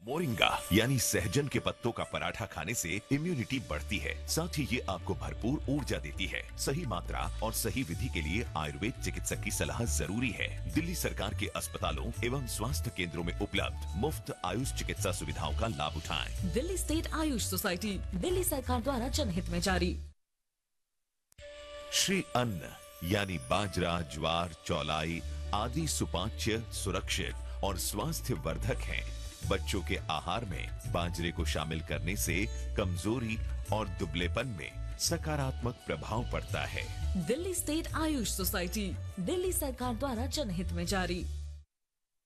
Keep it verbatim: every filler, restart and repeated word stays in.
Moringa यानी सहजन के पत्तों का पराठा खाने से इम्यूनिटी बढ़ती है, साथ ही ये आपको भरपूर ऊर्जा देती है। सही मात्रा और सही विधि के लिए आयुर्वेद चिकित्सक की सलाह जरूरी है। दिल्ली सरकार के अस्पतालों एवं स्वास्थ्य केंद्रों में उपलब्ध मुफ्त आयुष चिकित्सा सुविधाओं का लाभ उठाएं। दिल्ली स्टेट आयुष सोसाइटी, दिल्ली सरकार द्वारा जनहित में जारी। श्री अन्न यानी बाजरा, ज्वार, चौलाई आदि सुपाच्य, सुरक्षित और स्वास्थ्य वर्धक हैं। बच्चों के आहार में बाजरे को शामिल करने से कमजोरी और दुबलेपन में सकारात्मक प्रभाव पड़ता है। दिल्ली स्टेट आयुष सोसाइटी, दिल्ली सरकार द्वारा जनहित में जारी।